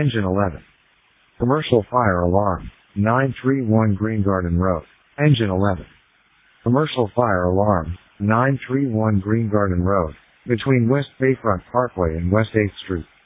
Engine 11. Commercial fire alarm. 931 Green Garden Road. Engine 11. Commercial fire alarm. 931 Green Garden Road. Between West Bayfront Parkway and West 8th Street.